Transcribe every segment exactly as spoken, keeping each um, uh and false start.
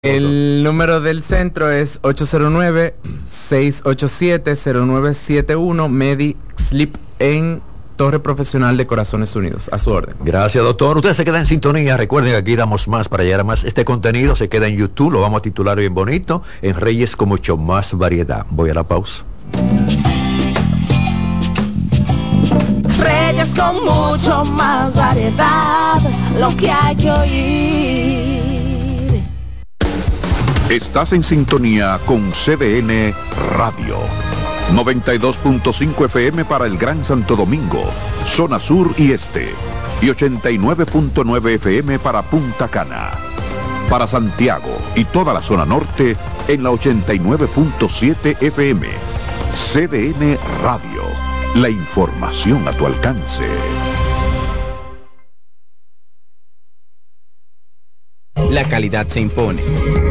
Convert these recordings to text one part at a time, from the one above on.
El número del centro es ocho cero nueve, seis ocho siete, cero nueve siete uno, Medi Sleep en Torre Profesional de Corazones Unidos. A su orden. Gracias, doctor. Ustedes se quedan en sintonía. Recuerden que aquí damos más para llegar a más. Este contenido se queda en YouTube. Lo vamos a titular bien bonito. En Reyes con mucho más variedad. Voy a la pausa. Reyes con mucho más variedad. Lo que hay que oír. Estás en sintonía con C D N Radio. noventa y dos punto cinco F M para el Gran Santo Domingo, zona sur y este. Y ochenta y nueve punto nueve F M para Punta Cana. Para Santiago y toda la zona norte en la ochenta y nueve punto siete F M. C D N Radio. La información a tu alcance. La calidad se impone.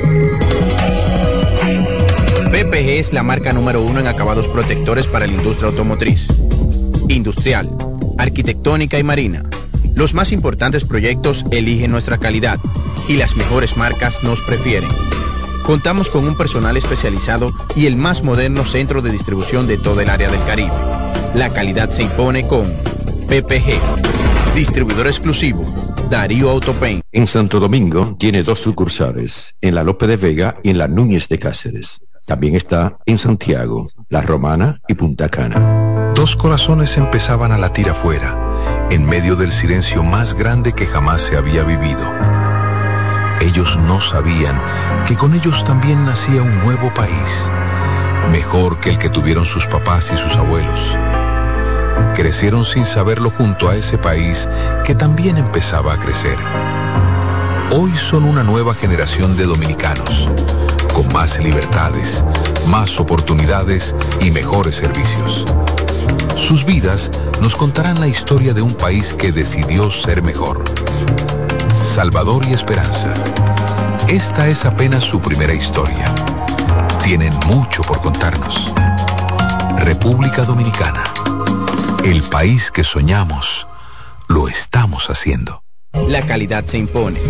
P P G es la marca número uno en acabados protectores para la industria automotriz, industrial, arquitectónica y marina. Los más importantes proyectos eligen nuestra calidad y las mejores marcas nos prefieren. Contamos con un personal especializado y el más moderno centro de distribución de todo el área del Caribe. La calidad se impone con P P G, distribuidor exclusivo, Darío Autopaint. En Santo Domingo tiene dos sucursales, en la Lope de Vega y en la Núñez de Cáceres. También está en Santiago, La Romana y Punta Cana. Dos corazones empezaban a latir afuera, en medio del silencio más grande que jamás se había vivido. Ellos no sabían que con ellos también nacía un nuevo país, mejor que el que tuvieron sus papás y sus abuelos. Crecieron sin saberlo junto a ese país que también empezaba a crecer. Hoy son una nueva generación de dominicanos, con más libertades, más oportunidades y mejores servicios. Sus vidas nos contarán la historia de un país que decidió ser mejor. Salvador y Esperanza. Esta es apenas su primera historia. Tienen mucho por contarnos. República Dominicana. El país que soñamos, lo estamos haciendo. La calidad se impone.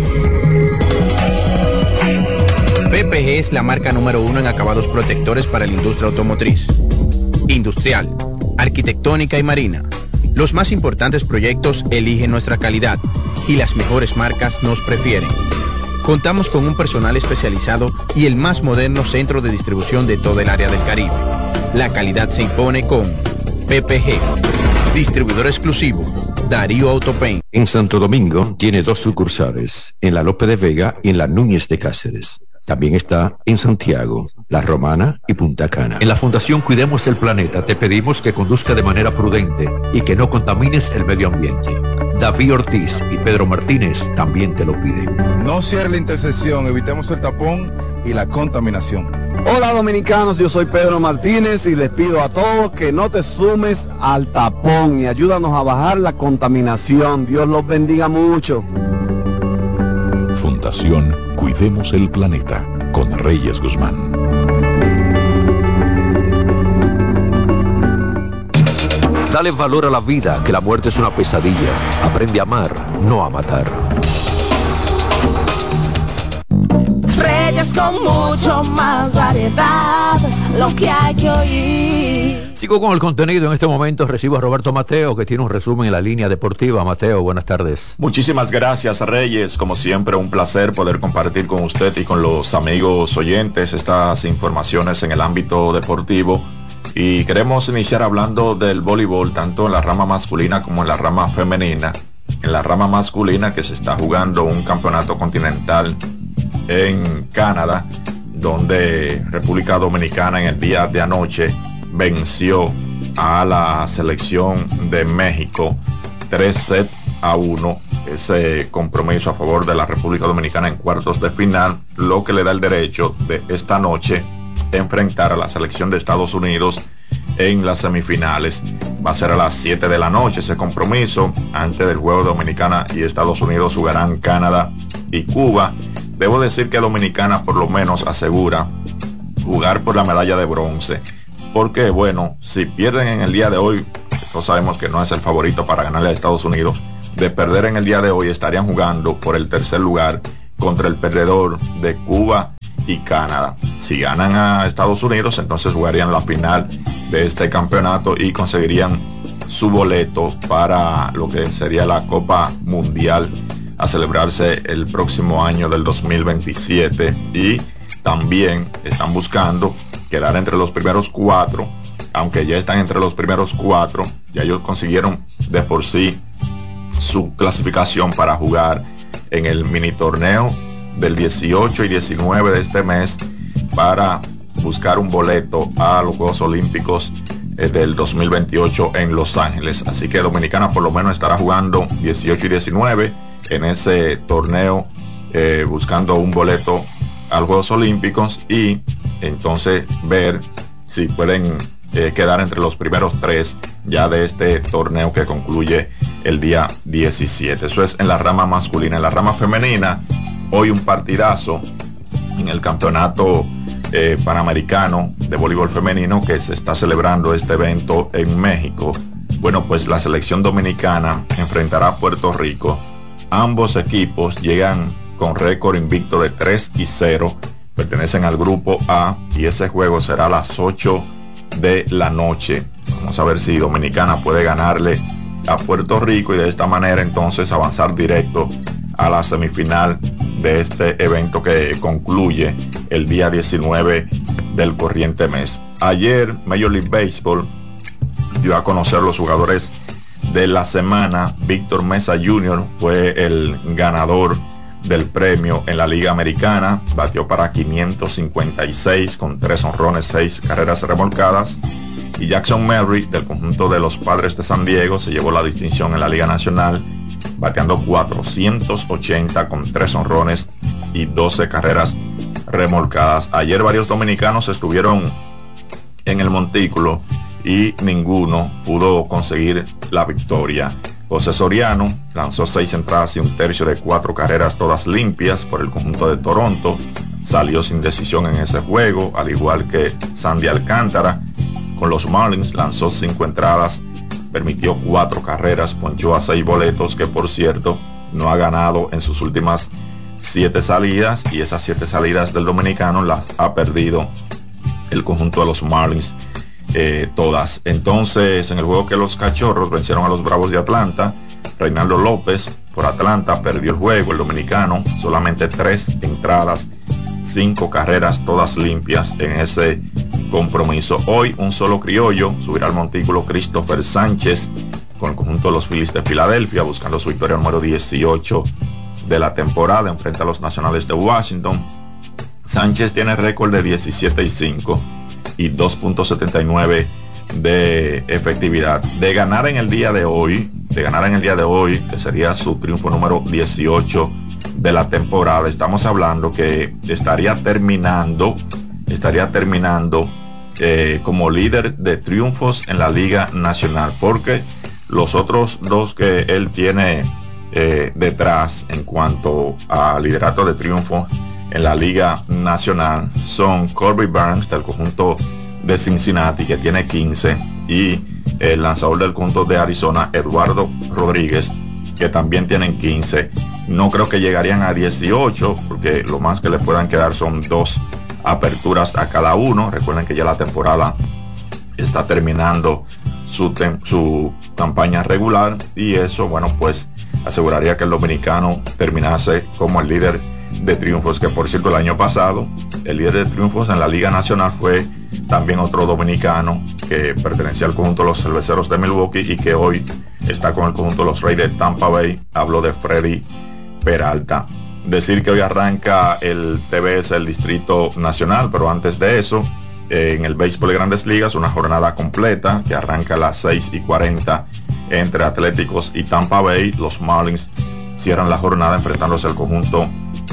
P P G es la marca número uno en acabados protectores para la industria automotriz, industrial, arquitectónica y marina. Los más importantes proyectos eligen nuestra calidad y las mejores marcas nos prefieren. Contamos con un personal especializado y el más moderno centro de distribución de todo el área del Caribe. La calidad se impone con P P G, distribuidor exclusivo, Darío Autopaint. En Santo Domingo tiene dos sucursales, en la Lope de Vega y en la Núñez de Cáceres. También está en Santiago, La Romana y Punta Cana. En la Fundación Cuidemos el Planeta te pedimos que conduzca de manera prudente y que no contamines el medio ambiente. David Ortiz y Pedro Martínez también te lo piden. No cierre la intersección, evitemos el tapón y la contaminación. Hola dominicanos, yo soy Pedro Martínez y les pido a todos que no te sumes al tapón y ayúdanos a bajar la contaminación. Dios los bendiga mucho. Fundación Cuidemos el Planeta con Reyes Guzmán. Dale valor a la vida, que la muerte es una pesadilla. Aprende a amar, no a matar. Reyes con mucho más variedad. Lo que hay que oír. Sigo con el contenido. En este momento recibo a Roberto Mateo, que tiene un resumen en la línea deportiva. Mateo, buenas tardes. Muchísimas gracias, Reyes. Como siempre, un placer poder compartir con usted y con los amigos oyentes estas informaciones en el ámbito deportivo. Y queremos iniciar hablando del voleibol, tanto en la rama masculina como en la rama femenina. En la rama masculina, que se está jugando un campeonato continental en Canadá, donde República Dominicana en el día de anoche venció a la selección de México tres sets a uno. Ese compromiso a favor de la República Dominicana en cuartos de final, lo que le da el derecho de esta noche enfrentar a la selección de Estados Unidos en las semifinales. Va a ser a las siete de la noche ese compromiso. Antes del juego, Dominicana y Estados Unidos jugarán Canadá y Cuba. Debo decir que Dominicana por lo menos asegura jugar por la medalla de bronce, porque bueno, si pierden en el día de hoy, todos sabemos que no es el favorito para ganarle a Estados Unidos. De perder en el día de hoy estarían jugando por el tercer lugar contra el perdedor de Cuba y Canadá. Si ganan a Estados Unidos, entonces jugarían la final de este campeonato y conseguirían su boleto para lo que sería la Copa Mundial a celebrarse el próximo año del dos mil veintisiete. Y también están buscando quedar entre los primeros cuatro, aunque ya están entre los primeros cuatro, ya ellos consiguieron de por sí su clasificación para jugar en el mini torneo del dieciocho y diecinueve de este mes para buscar un boleto a los Juegos Olímpicos eh, del dos mil veintiocho en Los Ángeles. Así que Dominicana por lo menos estará jugando dieciocho y diecinueve en ese torneo, eh, buscando un boleto a los Juegos Olímpicos y entonces ver si pueden eh, quedar entre los primeros tres ya de este torneo que concluye el día diecisiete. Eso es en la rama masculina. En la rama femenina, hoy un partidazo en el campeonato eh, panamericano de voleibol femenino que se está celebrando este evento en México. Bueno, pues la selección dominicana enfrentará a Puerto Rico. Ambos equipos llegan con récord invicto de tres y cero, pertenecen al grupo A y ese juego será a las ocho de la noche. Vamos a ver si Dominicana puede ganarle a Puerto Rico y de esta manera entonces avanzar directo a la semifinal de este evento que concluye el día diecinueve del corriente mes. Ayer Major League Baseball dio a conocer los jugadores de la semana. Víctor Mesa junior fue el ganador del premio en la Liga Americana, batió para quinientos cincuenta y seis con tres honrones, seis carreras remolcadas. Y Jackson Merrick del conjunto de los Padres de San Diego se llevó la distinción en la Liga Nacional, bateando cuatrocientos ochenta con tres honrones y doce carreras remolcadas. Ayer varios dominicanos estuvieron en el montículo y ninguno pudo conseguir la victoria. José Soriano lanzó seis entradas y un tercio de cuatro carreras todas limpias por el conjunto de Toronto. Salió sin decisión en ese juego, al igual que Sandy Alcántara. Con los Marlins lanzó cinco entradas, permitió cuatro carreras, ponchó a seis boletos, que por cierto no ha ganado en sus últimas siete salidas, y esas siete salidas del dominicano las ha perdido el conjunto de los Marlins. Eh, todas. Entonces, en el juego que los Cachorros vencieron a los Bravos de Atlanta, Reinaldo López por Atlanta perdió el juego. El dominicano solamente tres entradas, cinco carreras todas limpias en ese compromiso. Hoy un solo criollo subirá al montículo, Christopher Sánchez, con el conjunto de los Phillies de Filadelfia, buscando su victoria número dieciocho de la temporada, enfrenta a los Nacionales de Washington. Sánchez tiene récord de diecisiete y cinco y dos punto setenta y nueve de efectividad. De ganar en el día de hoy, de ganar en el día de hoy, que sería su triunfo número dieciocho de la temporada, estamos hablando que estaría terminando, estaría terminando eh, como líder de triunfos en la Liga Nacional, porque los otros dos que él tiene eh, detrás en cuanto a liderato de triunfos en la Liga Nacional son Corby Burns del conjunto de Cincinnati, que tiene quince, y el lanzador del conjunto de Arizona, Eduardo Rodríguez, que también tienen quince. No creo que llegarían a dieciocho, porque lo más que les puedan quedar son dos aperturas a cada uno. Recuerden que ya la temporada está terminando su, su campaña regular, y eso, bueno, pues aseguraría que el dominicano terminase como el líder de triunfos, que por cierto el año pasado el líder de triunfos en la Liga Nacional fue también otro dominicano que pertenecía al conjunto de los Cerveceros de Milwaukee y que hoy está con el conjunto de los Rays de Tampa Bay. Hablo de Freddy Peralta. Decir que hoy arranca el T B S, el Distrito Nacional, pero antes de eso, eh, en el béisbol de Grandes Ligas, una jornada completa que arranca a las seis y cuarenta entre Atléticos y Tampa Bay. Los Marlins cierran la jornada enfrentándose al conjunto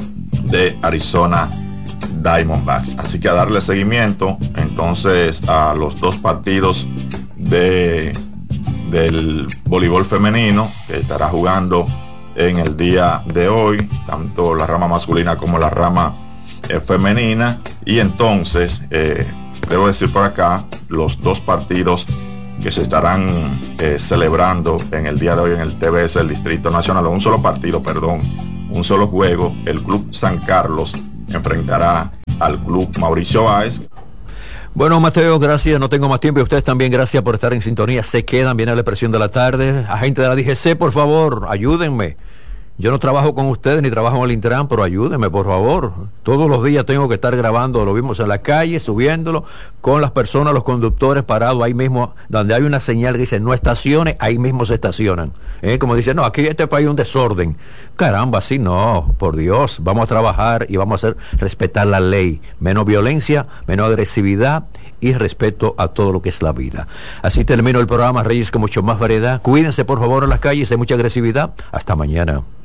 de Arizona Diamondbacks. Así que a darle seguimiento entonces a los dos partidos de del voleibol femenino que estará jugando en el día de hoy, tanto la rama masculina como la rama eh, femenina. Y entonces eh, debo decir por acá los dos partidos que se estarán eh, celebrando en el día de hoy en el T B S, el Distrito Nacional, un solo partido, perdón, un solo juego, el Club San Carlos enfrentará al Club Mauricio Báez. Bueno, Mateo, gracias, no tengo más tiempo y ustedes también gracias por estar en sintonía. Se quedan, viene la expresión de la tarde. Agente de la D G C, por favor, ayúdenme. Yo no trabajo con ustedes ni trabajo en el Intran, pero ayúdenme, por favor. Todos los días tengo que estar grabando, lo vimos en la calle, subiéndolo, con las personas, los conductores parados ahí mismo, donde hay una señal que dice no estaciones, ahí mismo se estacionan. ¿Eh? Como dicen, no, aquí en este país hay un desorden. Caramba, así no, por Dios, vamos a trabajar y vamos a hacer respetar la ley. Menos violencia, menos agresividad y respeto a todo lo que es la vida. Así termino el programa, Reyes, con mucho más variedad. Cuídense, por favor, en las calles, hay mucha agresividad. Hasta mañana.